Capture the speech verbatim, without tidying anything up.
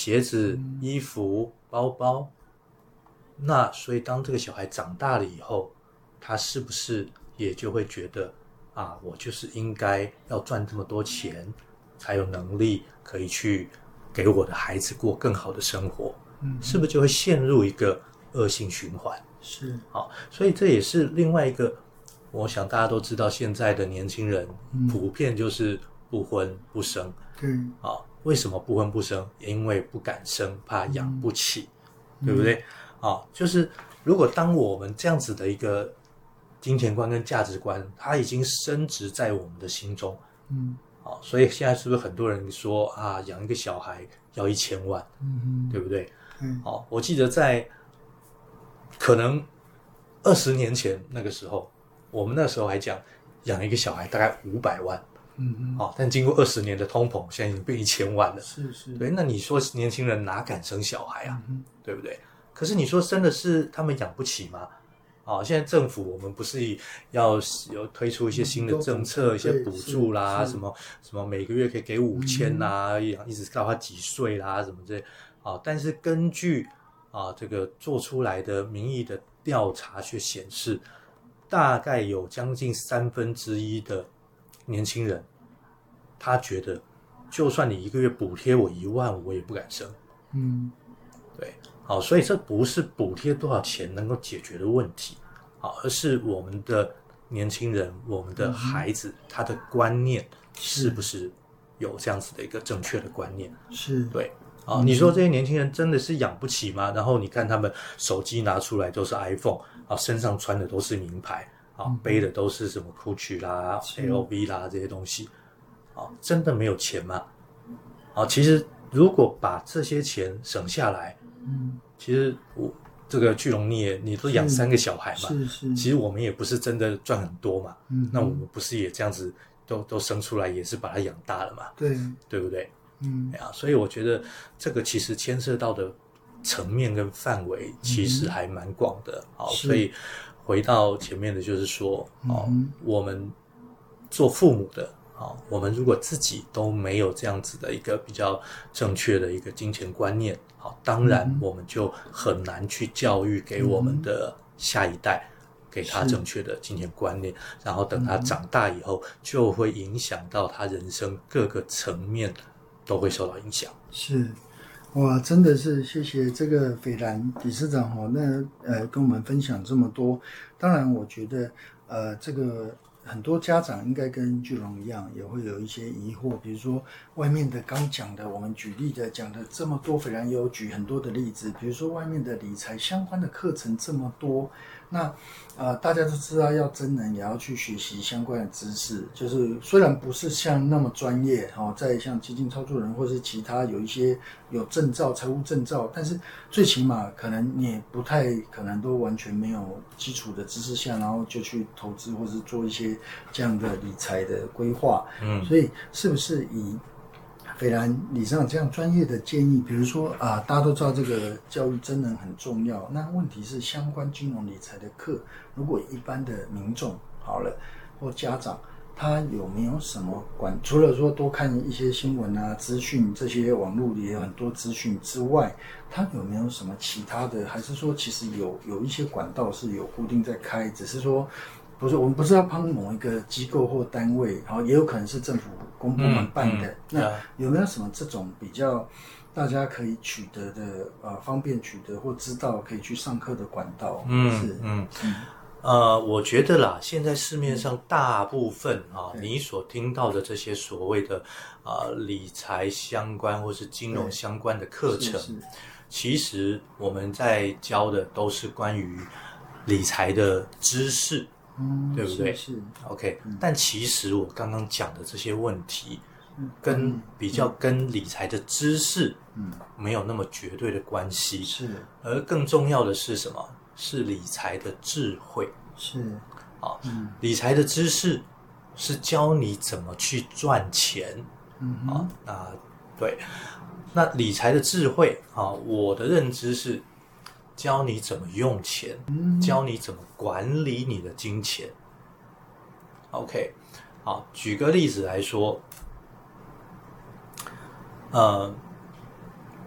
鞋子、衣服、包包。那所以当这个小孩长大了以后，他是不是也就会觉得啊，我就是应该要赚这么多钱，才有能力可以去给我的孩子过更好的生活？嗯，是不是就会陷入一个恶性循环？ 是， 好，所以这也是另外一个，我想大家都知道，现在的年轻人普遍就是不婚不生。 嗯， 啊，为什么不婚不生？因为不敢生，怕养不起， 嗯、 对不对？啊，就是如果当我们这样子的一个金钱观跟价值观，它已经深植在我们的心中， 嗯， 啊，所以现在是不是很多人说啊，养一个小孩要一千万， 嗯， 对不对？ 嗯， 好，我记得在可能二十年前那个时候，我们那时候还讲养一个小孩大概五百万。 嗯嗯， 哦，但经过二十年的通膨，现在已经变一千万了。 是是， 对，那你说年轻人哪敢生小孩啊？嗯、对不对？可是你说真的是他们养不起吗？啊、哦，现在政府我们不是要有推出一些新的政策、嗯、一些补助啦，什么什么每个月可以给五千啦，嗯、一直到他几岁啦，什么之类啊、哦。但是根据啊这个做出来的民意的调查却显示，大概有将近三分之一的年轻人，他觉得，就算你一个月补贴我一万，我也不敢生。 嗯， 对，好，所以这不是补贴多少钱能够解决的问题，好，而是我们的年轻人、我们的孩子，嗯、他的观念是不是有这样子的一个正确的观念？ 是， 对，啊、嗯，你说这些年轻人真的是养不起吗？然后你看他们手机拿出来都是 iPhone， 啊，身上穿的都是名牌。啊，背的都是什么 Gucci 啦、L V 啦这些东西，啊，真的没有钱吗？啊，其实如果把这些钱省下来，嗯，其实我这个巨龙你也你都养三个小孩嘛， 是是， 其实我们也不是真的赚很多嘛，嗯，那我们不是也这样子都都生出来，也是把它养大了嘛， 对， 对不对？ 嗯， 哎呀，所以我觉得这个其实牵涉到的层面跟范围其实还蛮广的，好、嗯，所以。回到前面的就是说，哦，嗯、我们做父母的，哦，我们如果自己都没有这样子的一个比较正确的一个金钱观念，好，当然我们就很难去教育给我们的下一代，嗯、给他正确的金钱观念，然后等他长大以后，就会影响到他人生各个层面都会受到影响。 是。哇，真的是谢谢这个斐然理事长哈，那呃跟我们分享这么多。当然，我觉得呃这个很多家长应该跟巨龙一样，也会有一些疑惑，比如说外面的刚讲的，我们举例的讲的这么多，斐然也有举很多的例子，比如说外面的理财相关的课程这么多，那呃大家都知道要真人也要去学习相关的知识，就是虽然不是像那么专业哈、哦，在像基金操作人或是其他有一些有证照、财务证照，但是最起码可能你也不太可能都完全没有基础的知识下，然后就去投资或是做一些这样的理财的规划。嗯，所以是不是以斐然理事长这样专业的建议，比如说啊，大家都知道这个教育真人很重要，那问题是相关金融理财的课，如果一般的民众好了或家长，他有没有什么管？除了说多看一些新闻啊、资讯，这些网络里有很多资讯之外，他有没有什么其他的？还是说其实有有一些管道是有固定在开，只是说不是我们不是要帮某一个机构或单位，然后也有可能是政府公部门办的。嗯嗯、那有没有什么这种比较大家可以取得的呃方便取得或知道可以去上课的管道？ 嗯是嗯嗯。呃，我觉得啦，现在市面上大部分啊，你所听到的这些所谓的啊、呃、理财相关或是金融相关的课程，其实我们在教的都是关于理财的知识，嗯，对不对？ 是是 OK，、嗯、但其实我刚刚讲的这些问题，跟比较跟理财的知识，嗯，没有那么绝对的关系， 是， 而更重要的是什么？是理财的智慧， 是啊、嗯，理财的知识是教你怎么去赚钱，嗯啊，那对，那理财的智慧啊，我的认知是教你怎么用钱，嗯、教你怎么管理你的金钱。OK， 好，举个例子来说，呃，